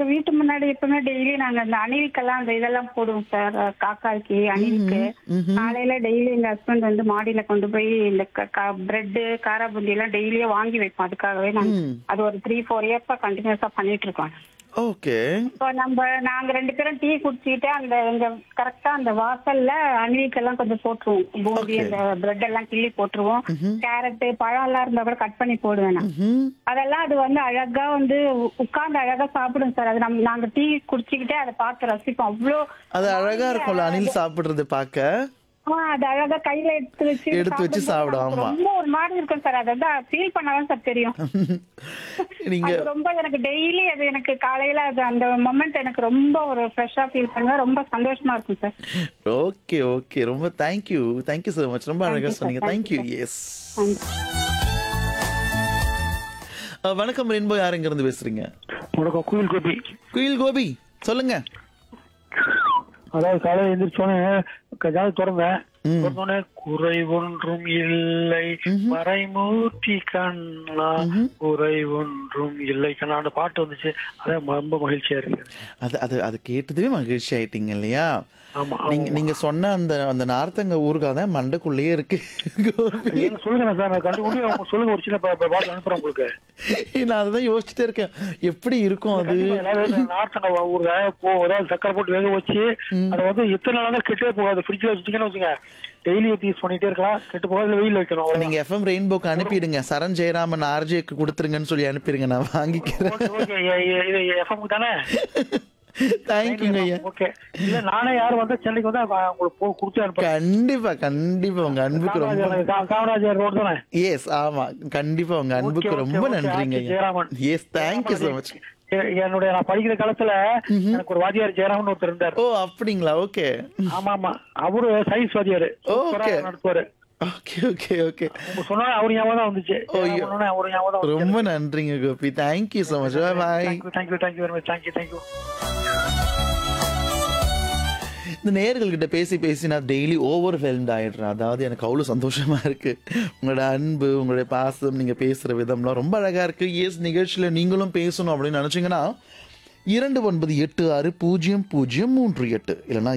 வீட்டு முன்னாடி எப்பவுமே டெய்லி நாங்க அந்த அணிலுக்கெல்லாம் அந்த இதெல்லாம் போடுவோம் சார். காக்காய்க்கு, அணிலுக்கு. காலையில டெய்லி எங்க ஹஸ்பண்ட் வந்து மாடியில கொண்டு போய் இந்த பிரெட், காரா பூந்தி எல்லாம் டெய்லியே வாங்கி வைப்போம். அதுக்காகவே நாங்க அது ஒரு 3-4 இயர்ஸா கண்டினியூஸா பண்ணிட்டு இருக்கோம். ஓகே. இப்போ நாங்க 2 பேரும் டீ குடிச்சிட்டு அந்த எங்க கரெக்டா அந்த வாசல்ல அணிலுக்கெல்லாம் கொஞ்சம் போட்டுருவோம். பூந்தி அந்த பிரெட் எல்லாம் கிள்ளி போட்டுருவோம். கேரட், பழம் எல்லாம் இருந்தா கூட கட் பண்ணி போடுவேன் நான். அதெல்லாம் அது வந்து அழகா வந்து உட்கார்ந்து அழகா சாப்பிடும் சார். அது நாங்க டீ குடிச்சுக்கிட்டே அதை பார்த்து ரசிப்போம். அவ்வளோ அது அழகா இருக்கும்ல அணில் சாப்பிடுறது பார்க்க. அது அழகா கையில எடுத்து வச்சு சாப்பிடும். ஆமா, ரொம்ப ஒரு மாதிரி இருக்கும் சார். அதான் ஃபீல் பண்ணாதான் சார் தெரியும். நீங்க அது ரொம்ப எனக்கு டெய்லி அது எனக்கு காலையில அது அந்த மொமெண்ட் எனக்கு ரொம்ப ஒரு ஃப்ரெஷ்ஷா ஃபீல் பண்ணுவேன். ரொம்ப சந்தோஷமா இருக்கும் சார். ஓகே ஓகே, ரொம்ப தேங்க்யூ so மச். ரொம்ப அழகா சொன்னீங்க. தேங்க்யூ. எஸ், வணக்கம் ரெயின்போ. யாருங்க இருந்து பேசுறீங்க? வணக்கம், குயில் கோபி. குயில் கோபி, சொல்லுங்க. அதாவது காலையில் எந்திரிச்சோன்னே திறந்தேன். குறை ஒன்றும் இல்லை மறைமூர்த்தி கண்ணா, குறை ஒன்றும் இல்லை கண்ணா, அந்த பாட்டு வந்துச்சு. அதான் ரொம்ப மகிழ்ச்சியா இருக்கு. அது கேட்டதுமே மகிழ்ச்சி ஆயிட்டீங்க இல்லையா? நீங்க சொன்ன அந்த நார்த்தங்க ஊருக்காக தான் மண்டைக்குள்ளேயே இருக்கு. சொல்லுங்க சார், கண்டிப்பா சொல்லுங்க. ஒரு சின்ன பாட்டு அனுப்புறேன் உங்களுக்கு. நான் அதான் யோசிச்சுட்டே இருக்கேன், எப்படி இருக்கும் அது. நார்த்தங்க ஊருக்காக அதாவது சக்கரை போட்டு வேக வச்சு அதை வந்து எத்தனை நாள் தான் கெட்டே போகாது. ஃப்ரிட்ஜ்ல வச்சுட்டீங்கன்னு வச்சுங்க, டெய்லி யூஸ் பண்ணிட்டே இருக்கலாம். கெட்டு போகாது, வெயில் வைக்கணும். நீங்க எஃப்எம் ரெயின்போக்கு அனுப்பிடுங்க. சரண் ஜெயராமன் ஆர்ஜேக்கு கொடுத்துருங்கன்னு சொல்லி அனுப்பிடுங்க, நான் வாங்கிக்கிறேன். எஃப்எம் தானே? தேங்க்யூங்க ஐயா. ஓகே. இல்ல நானே யாரும் வந்தா சென்னைக்கு வந்தா உங்களுக்கு கொடுத்து அனுப்புறேன். கண்டிப்பா உங்க அன்புக்கு ரொம்ப காமராஜர் ரோடு தானே? எஸ், ஆமா, கண்டிப்பா உங்க அன்புக்கு ரொம்ப நன்றிங்க. S, thank you so much. என்னுடைய நான் படிக்கிற காலத்துல எனக்கு ஒரு வாத்தியார் ஜெயராமன் ஒருத்தர் இருந்தார். ஓ அப்படிங்களா? ஓகே. ஆமா, அவரு சயின்ஸ் வாத்தியார் நடத்துவாரு. Okay okay okay. சொன்னா அவரு ஞாபகம் தான் வந்துச்சு. ரொம்ப நன்றிங்க கோபி. Thank you so much. பாய். Thank you very much. தேங்க்யூ. இந்த நேயர்கள்கிட்ட பேசி நான் டெய்லி ஓவர்வெல்ம்ட் ஆயிடுறேன். அதாவது எனக்கு அவ்வளோ சந்தோஷமா இருக்கு. உங்களோட அன்பு, உங்களுடைய பாசம், நீங்க பேசுற விதம்லாம் ரொம்ப அழகா இருக்கு. எஸ், நிகழ்ச்சியில நீங்களும் பேசணும் அப்படின்னு நினைச்சீங்கன்னா 29860038 இல்லைன்னா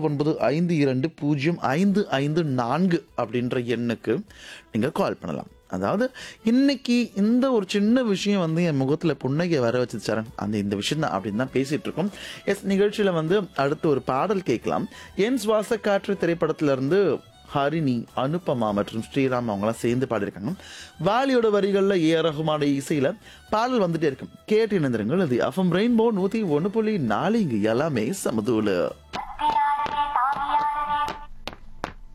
2952055554 அப்படின்ற எண்ணுக்கு நீங்கள் கால் பண்ணலாம். அதாவது இன்னைக்கு இந்த ஒரு சின்ன விஷயம் வந்து என் முகத்தில் புன்னகை வர வச்சு சரண், இந்த விஷயம் தான் அப்படின்னு தான் பேசிட்டு இருக்கோம். எஸ், நிகழ்ச்சியில் வந்து அடுத்து ஒரு பாடல் கேட்கலாம். என் சுவாச காற்று திரைப்படத்திலிருந்து ஹரிணி, அனுபமா மற்றும் ஸ்ரீராம் அவங்களாம் சேர்ந்து பாடியிருக்காங்க. வாலியோட வரிகளில் ஏ ரஹ்மானோட இசையில பாடல் வந்துட்டே இருக்கும். கேட்டு இணைந்திருங்கள். அது எஃப்எம் ரெயின்போ 101.4. இங்கு எல்லாமே சமதூல.